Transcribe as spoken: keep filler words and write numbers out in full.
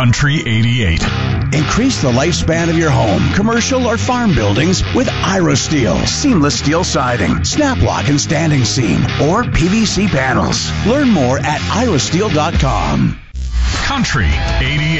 Country eighty-eight. Increase the lifespan of your home, commercial or farm buildings with IroSteel. Seamless steel siding, snap lock and standing seam, or P V C panels. Learn more at iro steel dot com. Country eighty-eight.